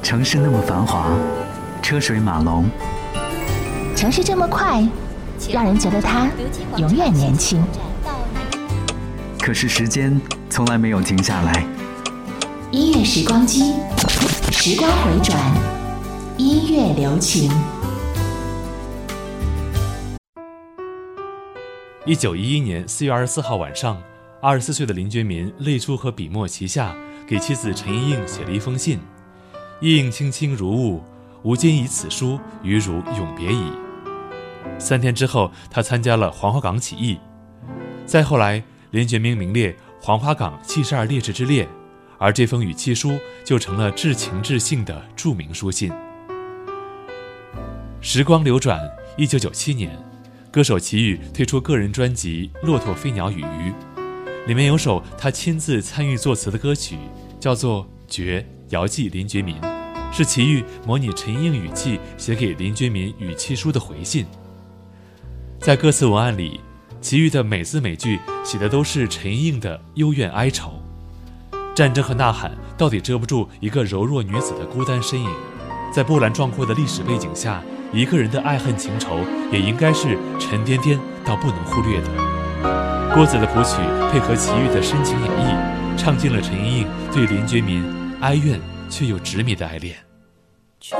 城市那么繁华，车水马龙， 城市这么快，让人觉得它永远年轻。 可是时间从来没有停下来。 音乐时光机，时光回转，音乐留情。 1911年4月24号晚上，24岁的林觉民泪珠和笔墨齐下，给妻子陈莹莹写了一封信：意映卿卿如晤，吾今以此书与汝永别矣。3天之后，他参加了黄花岗起义。再后来，林觉民名列黄花岗72烈士之列，而这封语气书就成了至情至性的著名书信。时光流转，1997年，歌手齐豫推出个人专辑《骆驼飞鸟与鱼》，里面有首他亲自参与作词的歌曲，叫做《绝》，遥寄林觉民，是齐豫模拟陈莹莹语气写给林觉民语气书的回信。在歌词文案里，齐豫的每字每句写的都是陈莹莹的幽怨哀愁。战争和呐喊到底遮不住一个柔弱女子的孤单身影，在波澜壮阔的历史背景下，一个人的爱恨情仇也应该是沉甸甸到不能忽略的。郭子的谱曲配合齐豫的深情演绎，唱尽了陈莹莹对林觉民哀怨却又执迷的爱恋。